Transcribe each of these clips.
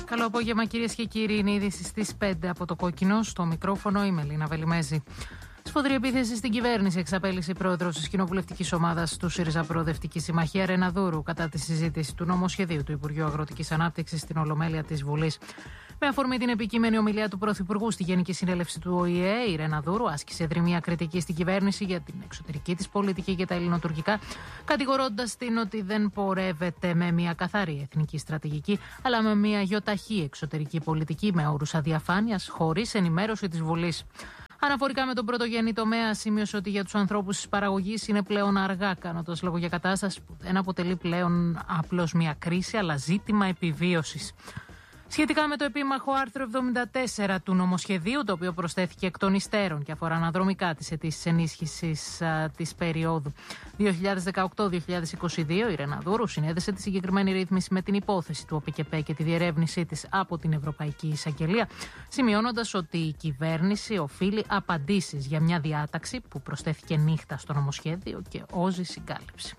Καλό απόγευμα, κυρίες και κύριοι. Είναι η είδηση στις 5 από το Κόκκινο. Στο μικρόφωνο η Μελίνα Βελιμέζη. Σφοδρή επίθεση στην κυβέρνηση εξαπέλυσε η πρόεδρος της κοινοβουλευτικής ομάδας του ΣΥΡΙΖΑ Προοδευτική Συμμαχία, Ρένα Δούρου, κατά τη συζήτηση του νομοσχεδίου του Υπουργείου Αγροτικής Ανάπτυξης στην Ολομέλεια της Βουλής. Με αφορμή την επικείμενη ομιλία του Πρωθυπουργού στη Γενική Συνέλευση του ΟΗΕ, η Ρένα Δούρου άσκησε δρυμία κριτική στην κυβέρνηση για την εξωτερική της πολιτική και τα ελληνοτουρκικά, κατηγορώντας την ότι δεν πορεύεται με μια καθαρή εθνική στρατηγική, αλλά με μια γιοταχή εξωτερική πολιτική με όρους αδιαφάνειας, χωρίς ενημέρωση της Βουλής. Αναφορικά με τον πρωτογενή τομέα, σημείωσε ότι για τους ανθρώπους της παραγωγής είναι πλέον αργά, κάνοντας λόγο για κατάσταση που δεν αποτελεί πλέον απλώς μια κρίση, αλλά ζήτημα επιβίωσης. Σχετικά με το επίμαχο άρθρο 74 του νομοσχεδίου, το οποίο προσθέθηκε εκ των υστέρων και αφορά αναδρομικά τις αιτήσεις ενίσχυσης της περίοδου 2018-2022, η Ρένα Δούρου συνέδεσε τη συγκεκριμένη ρύθμιση με την υπόθεση του ΟΠΚΠ και τη διερεύνησή της από την Ευρωπαϊκή Εισαγγελία, σημειώνοντας ότι η κυβέρνηση οφείλει απαντήσεις για μια διάταξη που προσθέθηκε νύχτα στο νομοσχέδιο και όζει συγκάλυψη.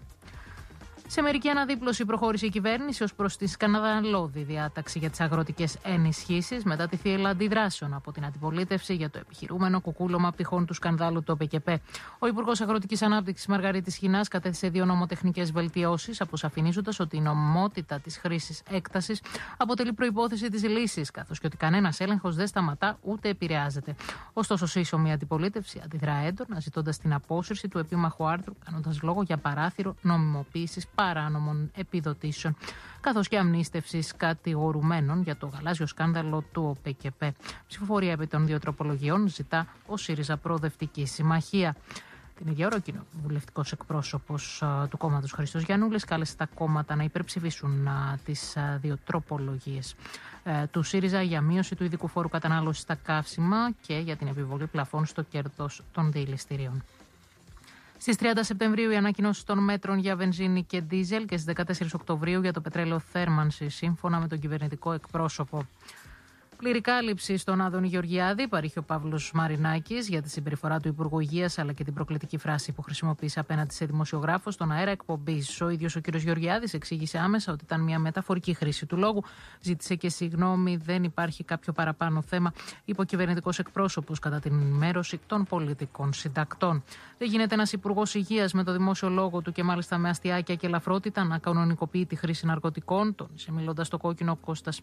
Σε μερική αναδίπλωση προχώρησε η κυβέρνηση ως προς τη σκανδαλώδη διάταξη για τις αγροτικές ενισχύσεις μετά τη θύελλα αντιδράσεων από την αντιπολίτευση για το επιχειρούμενο κουκούλωμα πτυχών του σκανδάλου του ΟΠΚΠ. Ο Υπουργός Αγροτικής Ανάπτυξης Μαργαρίτης Χινάς κατέθεσε 2 νομοτεχνικές βελτιώσεις, αποσαφηνίζοντας ότι η νομιμότητα της χρήσης έκτασης αποτελεί προϋπόθεση της λύσης, καθώς και ότι κανένας έλεγχος δεν σταματά ούτε επηρεάζεται. Ωστόσο, σύσσωμη αντιπολίτευση αντιδρά έντονα, ζητώντας την απόσυρση του επίμαχου άρθρου, κάνοντας λόγο για παράθυρο νομιμοποίησης παράνομων επιδοτήσεων, καθώς και αμνίστευσης κατηγορουμένων για το γαλάζιο σκάνδαλο του ΟΠΚΠ. Ψηφοφορία επί των 2 τροπολογιών ζητά ο ΣΥΡΙΖΑ Προοδευτική Συμμαχία. Την ίδια ώρα, ο κοινοβουλευτικός εκπρόσωπος του κόμματος Χρήστος Γιαννούλης κάλεσε τα κόμματα να υπερψηφίσουν τις 2 τροπολογίες του ΣΥΡΙΖΑ για μείωση του ειδικού φόρου κατανάλωσης στα καύσιμα και για την επιβολή πλαφών στο κέρδος των διελιστηρίων. Στις 30 Σεπτεμβρίου η ανακοινώση των μέτρων για βενζίνη και ντίζελ και στις 14 Οκτωβρίου για το πετρέλαιο θέρμανσης, σύμφωνα με τον κυβερνητικό εκπρόσωπο. Πλήρη κάλυψη στον Άδωνη Γεωργιάδη παρήχε ο Παύλος Μαρινάκης για τη συμπεριφορά του Υπουργού Υγείας, αλλά και την προκλητική φράση που χρησιμοποίησε απέναντι σε δημοσιογράφο στον αέρα εκπομπής. Ο ίδιος ο κ. Γεωργιάδης εξήγησε άμεσα ότι ήταν μια μεταφορική χρήση του λόγου. Ζήτησε και συγγνώμη, δεν υπάρχει κάποιο παραπάνω θέμα, είπε ο κυβερνητικός εκπρόσωπος κατά την ενημέρωση των πολιτικών συντακτών. Δεν γίνεται ένας Υπουργός Υγείας με το δημόσιο λόγο του και μάλιστα με αστιάκια και ελαφρότητα να κανονικοποιεί τη χρήση ναρκωτικών, τόνισε μιλώντας στο Κόκκινο Κώστας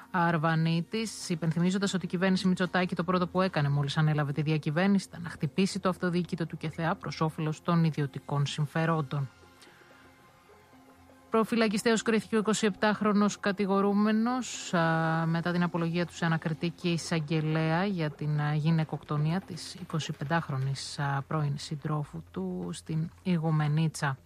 Αρβανίτης, υπενθυμίζοντας ότι η κυβέρνηση Μητσοτάκη το πρώτο που έκανε μόλις ανέλαβε τη διακυβέρνηση ήταν να χτυπήσει το αυτοδιοίκητο του ΚΕΘΕΑ προς όφελος των ιδιωτικών συμφερόντων. Προφυλακιστέως κρίθηκε ο 27χρονος κατηγορούμενος μετά την απολογία του σε ανακριτική εισαγγελέα για την γυναικοκτονία της 25χρονης πρώην συντρόφου του στην Ιγουμενίτσα.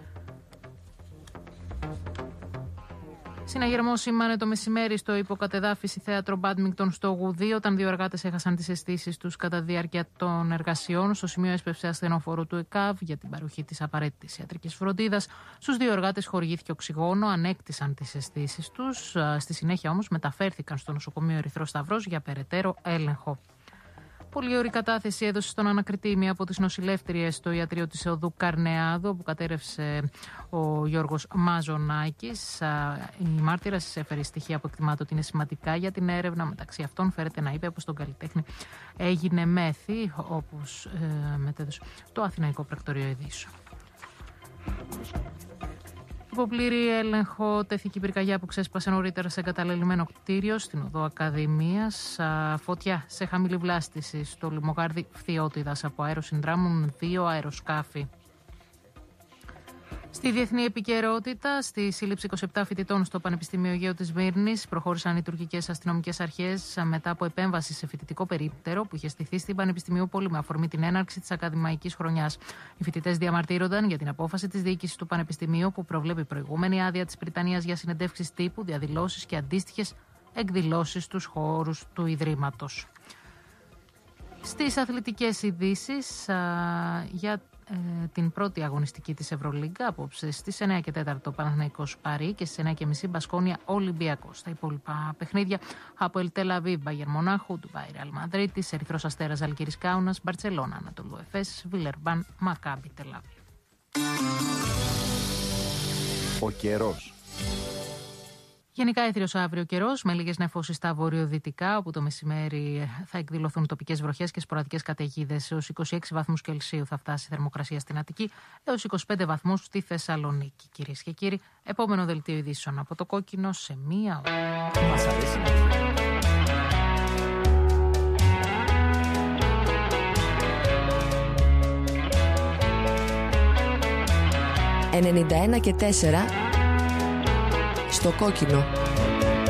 Συναγερμό σήμανε το μεσημέρι στο υποκατεδάφιση θέατρο Μπάντμιγκτον στο Γουδί, όταν 2 εργάτες έχασαν τις αισθήσεις τους κατά τη διάρκεια των εργασιών. Στο σημείο έσπευσε ασθενοφόρο του ΕΚΑΒ για την παροχή της απαραίτητης ιατρικής φροντίδας. Στους 2 εργάτες χορηγήθηκε οξυγόνο, ανέκτησαν τις αισθήσεις τους. Στη συνέχεια όμως μεταφέρθηκαν στο νοσοκομείο Ερυθρός Σταυρός για περαιτέρω έλεγχο. Πολύ ωρή κατάθεση έδωσε στον ανακριτή μία από τις νοσηλεύτριες στο ιατρείο της Οδού Καρνεάδου, όπου κατέρευσε ο Γιώργος Μαζονάκης. Η μάρτυρας έφερε στοιχεία που εκτιμάται ότι είναι σημαντικά για την έρευνα. Μεταξύ αυτών φέρεται να είπε πως τον καλλιτέχνη έγινε μέθη, όπως μετέδωσε το Αθηναϊκό Πρακτορείο Ειδήσεων. Υπό πλήρη έλεγχο τέθηκε η πυρκαγιά που ξέσπασε νωρίτερα σε εγκαταλελειμμένο κτίριο στην Οδό Ακαδημίας. Φωτιά σε χαμηλή βλάστηση στο λιμογάρδι Φθιώτιδας. Από αέρο συνδράμουν 2 αεροσκάφη. Στη διεθνή επικαιρότητα, στη σύλληψη 27 φοιτητών στο Πανεπιστήμιο Αιγαίου της Μύρνης προχώρησαν οι τουρκικές αστυνομικές αρχές μετά από επέμβαση σε φοιτητικό περίπτερο που είχε στηθεί στην Πανεπιστημιούπολη με αφορμή την έναρξη της ακαδημαϊκής χρονιάς. Οι φοιτητές διαμαρτύρονταν για την απόφαση της διοίκησης του Πανεπιστημίου που προβλέπει προηγούμενη άδεια της Πριτανίας για συνεντεύξεις τύπου, διαδηλώσεις και αντίστοιχες εκδηλώσεις στους χώρους του Ιδρύματος. Στις αθλητικές ειδήσεις για την πρώτη αγωνιστική της Ευρωλίγκα απόψε στις 9 και 4 Παναθηναϊκός Παρί και στις 9.30 Μπασκόνια Ολυμπιακός. Τα υπόλοιπα παιχνίδια από Τελ Αβίβ Μπάγερν Μονάχου, Ντουμπάι Ρεάλ Μαδρίτης, Ερυθρός Αστέρας Ζαλγκίρις Κάουνας, Μπαρτσελώνα Ανατολού Εφές, Βιλερμπάν Μακάμπι Τελ Αβίβ. Ο καιρός. Γενικά έθριος αύριο καιρός, με λίγες νεφώσεις στα βορειοδυτικά, όπου το μεσημέρι θα εκδηλωθούν τοπικές βροχές και σποραδικές καταιγίδες. Έως 26 βαθμούς Κελσίου θα φτάσει η θερμοκρασία στην Αττική, έως 25 βαθμούς στη Θεσσαλονίκη. Κυρίες και κύριοι, επόμενο δελτίο ειδήσεων από το Κόκκινο σε μία ώρα. Μας αρέσει. 91 και 4 στο Κόκκινο.